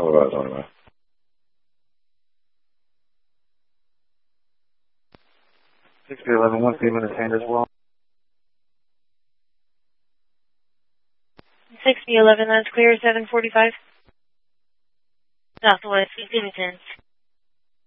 Bye-bye. 6B11, one Payment is hand as well. 6B11, that's clear, 745. Southwest, Phoenix.